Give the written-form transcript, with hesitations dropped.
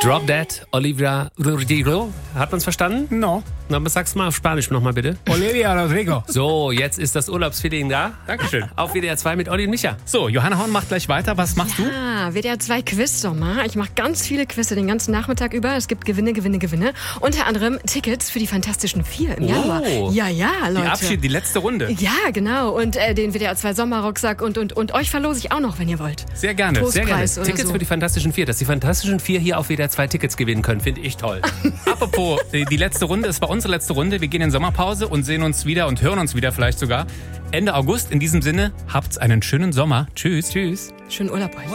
Drop Dead, Olivia Rodrigo. Hat man's verstanden? No. Na, sag's mal auf Spanisch nochmal bitte. Olivia Rodrigo. So, jetzt ist das Urlaubsfeeling da. Dankeschön. Auf WDR 2 mit Olli und Micha. So, Johanna Horn macht gleich weiter. Was machst du? Ja, WDR 2 Quiz-Sommer. Ich mache ganz viele Quizze den ganzen Nachmittag über. Es gibt Gewinne. Unter anderem Tickets für die Fantastischen 4 im Januar. Ja, Leute. Die letzte Runde. Ja, genau. Und den WDR 2 Sommerrucksack und euch verlose ich auch noch, wenn ihr wollt. Sehr gerne. Trostpreis oder Tickets so. für die Fantastischen 4. Dass die Fantastischen 4 hier auf WDR 2 Tickets gewinnen können, finde ich toll. Apropos, die letzte Runde, es war unsere letzte Runde. Wir gehen in Sommerpause und sehen uns wieder und hören uns wieder vielleicht sogar Ende August. In diesem Sinne, habt's einen schönen Sommer. Tschüss. Tschüss. Schönen Urlaub euch.